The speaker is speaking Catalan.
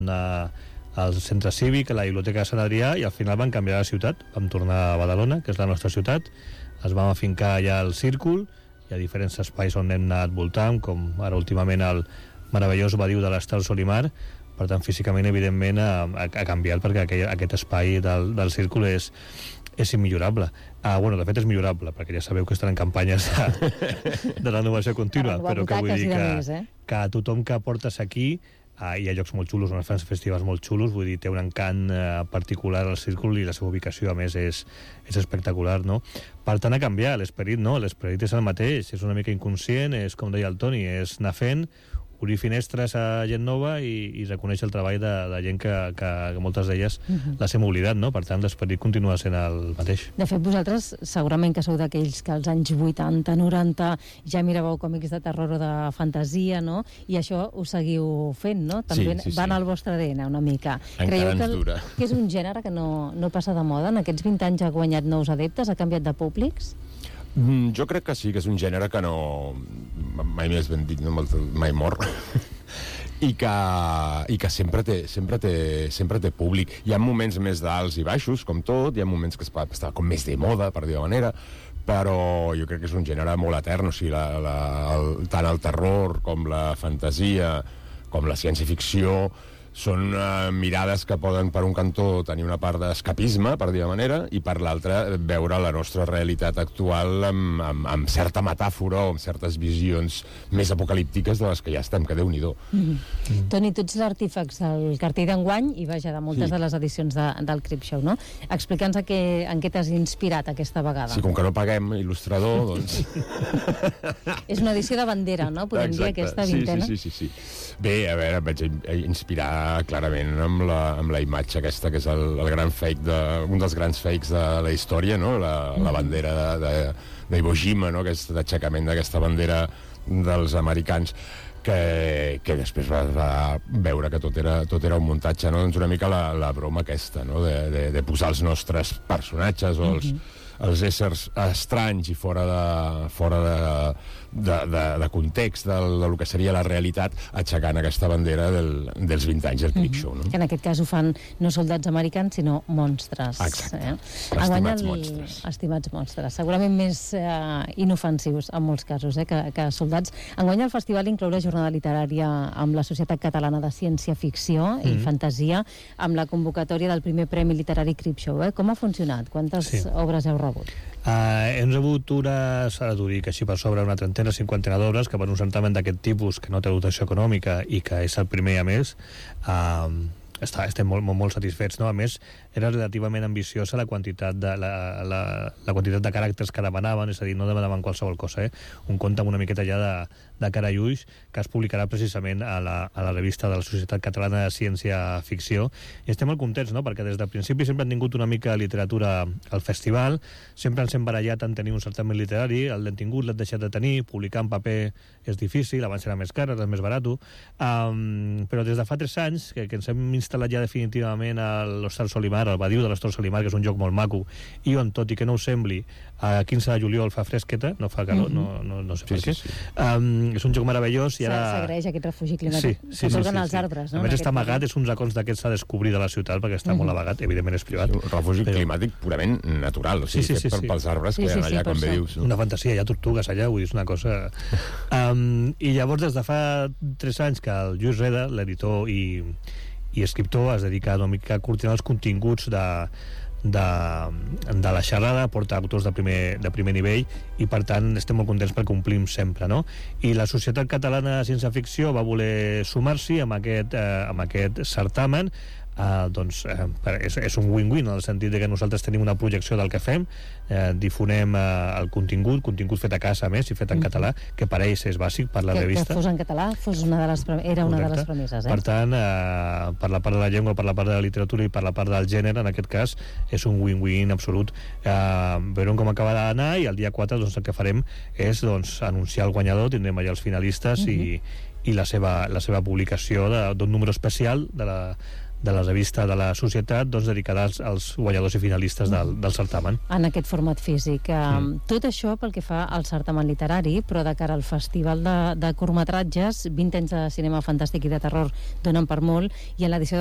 al centre cívic, a la biblioteca de Sant Adrià, i al final van canviar la ciutat. Vam tornar a Badalona, que és la nostra ciutat, es vam afincar allà al Círcul. Hi ha diferents espais on hem anat voltant, com ara últimament el meravellós badiu de l'Estal Solimar. Per tant, físicament, evidentment, ha canviat, perquè aquest espai del Círcul és immillorable. Bueno, de fet és millorable, perquè ja sabeu que estan en campanyes de renovació contínua, però que vull dir que tothom que portes aquí, hi ha llocs molt xulos, uns festivals molt xulos, vull dir, té un encant particular al Círcul, i la seva ubicació, a més, és espectacular, no? Per tant, ha canviat l'esperit, no? L'esperit és el mateix, és una mica inconscient, és, com deia el Toni, és anar fent, obrir finestres a gent nova i reconèixer el treball de gent que moltes d'elles les hem oblidat, no? Per tant, l'esperit continua sent el mateix. De fet, vosaltres segurament que sou d'aquells que als anys 80, 90 ja miràveu còmics de terror o de fantasia, no? I això ho seguiu fent, no? També van al vostre ADN una mica. Encara ens dura. Que és un gènere que no passa de moda? En aquests 20 anys ha guanyat nous adeptes? Ha canviat de públics? Jo crec que sí, que és un gènere que no... mai més ben dit, no? Mai mor. I que sempre té públic. Hi ha moments més d'alts i baixos, com tot, hi ha moments que està com més de moda, per dir-ho manera, però jo crec que és un gènere molt etern, o sigui, tant el terror com la fantasia, com la ciència-ficció, són mirades que poden, per un cantó, tenir una part d'escapisme, per dir-ho manera, i per l'altra veure la nostra realitat actual amb certa metàfora o amb certes visions més apocalíptiques de les que ja estem, que Déu-n'hi-do. Toni, tu ets l'artífex del cartell d'enguany i, vaja, de moltes de les edicions del Creepshow, no? Explica'ns en què t'has inspirat aquesta vegada. Sí, com que no paguem il·lustrador, doncs... És una edició de bandera, no? Podem dir aquesta vintena. Sí. Bé, a veure, em vaig inspirar clarament amb la imatge aquesta, que és el gran fake, un dels grans fakes de la història, no? La bandera d'Iwo Jima, no? Aquest aixecament d'aquesta bandera dels americans, que després va veure que tot era un muntatge, no? Doncs una mica la broma aquesta, no? De posar els nostres personatges o els éssers estranys i fora de context del que seria la realitat, aixecant aquesta bandera dels 20 anys del Creepshow, no? Que en aquest cas ho fan no soldats americans, sinó monstres. Exacte. Estimats monstres. Estimats monstres. Segurament més inofensius, en molts casos, que soldats. Enguany el festival inclou la jornada literària amb la Societat Catalana de Ciència-Ficció i Fantasia, amb la convocatòria del primer Premi Literari Creepshow. Com ha funcionat? Quantes obres heu rebut? Hem rebut unes, ara t'ho dic així per sobre, una trentena, 50 d'obres, que per un certamen d'aquest tipus, que no té dotació econòmica i que és el primer, a més, estem molt satisfets, no? A més, era relativament ambiciosa la quantitat de caràcters que demanaven, és a dir, no demanaven qualsevol cosa, un conte amb una miqueta ja de cara i ulls, que es publicarà precisament a la revista de la Societat Catalana de Ciència-Ficció, i estem molt contents, no? Perquè des del principi sempre han tingut una mica de literatura al festival, sempre ens hem barallat en tenir un certamen literari, l'hem tingut, l'hem deixat de tenir, publicar en paper és difícil, abans era més car, ara és més barat, però des de fa 3 anys que ens hem instal·lat ja definitivament a l'Hostal Solimar, al badiu de l'Hostal Solimar, que és un lloc molt maco, i on, tot i que no ho sembli, a 15 de juliol fa fresqueta, no fa calor, no sé per què. És un lloc meravellós i ara... S'agraeix aquest refugi climàtic. S'atorguen els arbres, no? A més està amagat, és uns racons d'aquests a descobrir de la ciutat, perquè està molt amagat, evidentment és privat. Un refugi climàtic purament natural, o sigui, fet pels arbres que hi ha allà, com bé dius. Una fantasia, hi ha tortugues allà, vull dir, és una cosa... I llavors, des de fa 3 anys que el Lluís Reda, l'editor i escriptor, es dedica una mica a coordinar els continguts de la xerrada, porta autors de primer nivell, i per tant estem molt contents perquè complim sempre, no? I la Societat Catalana de Ciència-Ficció va voler sumar-s'hi amb aquest certamen. És un win-win en el sentit de que nosaltres tenim una projecció del que fem, difonem el contingut fet a casa, a més, i fet en català, que per ells és bàsic per la revista. Que fos en català era una de les premisses. Per tant, per la part de la llengua, per la part de la literatura i per la part del gènere, en aquest cas, és un win-win absolut. Veurem com acaba d'anar, i el dia 4 el que farem és anunciar el guanyador, tindrem allà els finalistes i la seva publicació d'un número especial de de la revista de la Societat, doncs, dedicada als guanyadors i finalistes del certamen. En aquest format físic. Tot això pel que fa al certamen literari, però de cara al Festival de curtmetratges, 20 anys de cinema fantàstic i de terror donen per molt, i en l'edició